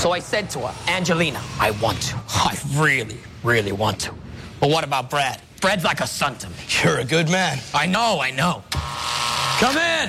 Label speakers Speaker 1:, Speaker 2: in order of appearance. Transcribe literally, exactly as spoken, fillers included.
Speaker 1: So I said to her, Angelina, I want to. I really, really want to. But what about Brad? Brad's like a son to me.
Speaker 2: You're a good man.
Speaker 1: I know, I know.
Speaker 2: Come in.